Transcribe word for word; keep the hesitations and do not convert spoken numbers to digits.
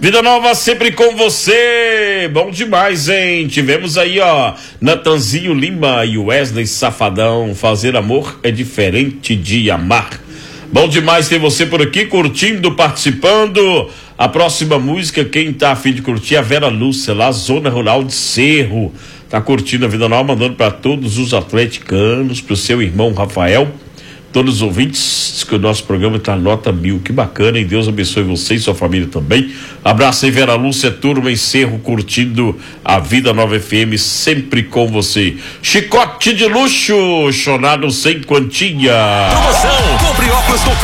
Vida Nova sempre com você. Bom demais, hein? Tivemos aí, ó, Natanzinho Lima e Wesley Safadão. Fazer amor é diferente de amar. Bom demais ter você por aqui, curtindo, participando. A próxima música, quem tá a fim de curtir é a Vera Lúcia, lá, Zona Rural de Cerro. Tá curtindo a Vida Nova, mandando para todos os atleticanos, pro seu irmão Rafael, todos os ouvintes, que o nosso programa tá nota mil. Que bacana, hein? Deus abençoe você e sua família também. Abraço aí, Vera Lúcia, turma em Cerro, curtindo a Vida Nova F M, sempre com você. Chicote de luxo, chonado sem quantia. Promoção, compre óculos com